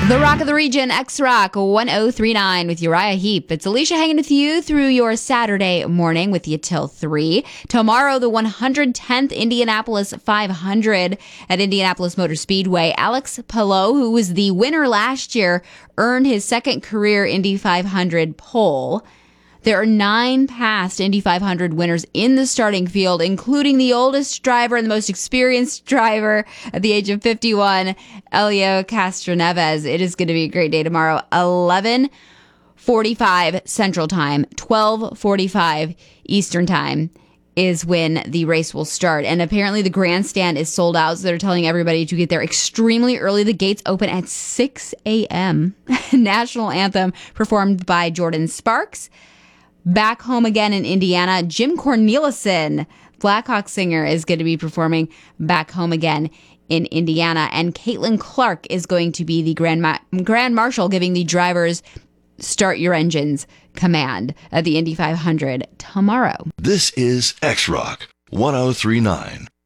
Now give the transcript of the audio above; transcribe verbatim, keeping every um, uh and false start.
The Rock of the Region, X-Rock one oh three point nine with Uriah Heep. It's Alicia hanging with you through your Saturday morning with you till three. Tomorrow, the one hundred tenth Indianapolis five hundred at Indianapolis Motor Speedway. Alex Palou, who was the winner last year, earned his second career Indy five hundred pole. There are nine past Indy five hundred winners in the starting field, including the oldest driver and the most experienced driver at the age of fifty-one, Helio Castroneves. It is going to be a great day tomorrow. eleven forty-five Central Time, twelve forty-five Eastern Time is when the race will start. And apparently the grandstand is sold out, so they're telling everybody to get there extremely early. The gates open at six a.m. National anthem performed by Jordan Sparks. Back home again in Indiana, Jim Cornelison, Blackhawk singer, is going to be performing Back Home Again in Indiana. And Caitlin Clark is going to be the Grand, Ma- Grand Marshal, giving the drivers start your engines command at the Indy five hundred tomorrow. This is X-Rock one oh three point nine.